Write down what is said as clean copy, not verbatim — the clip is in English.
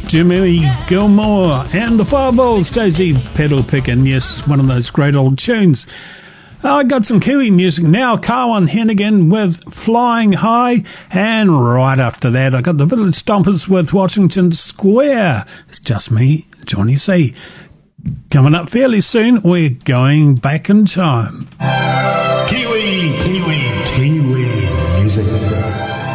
Jimmy Gilmore and the Fireballs, Daisy Pedal Pickin'. Yes, one of those great old tunes. I got some Kiwi music now. Carwyn Hennigan with Flying High. And right after that, I got the Village Stompers with Washington Square. It's just me, Johnny C. Coming up fairly soon, we're going back in time.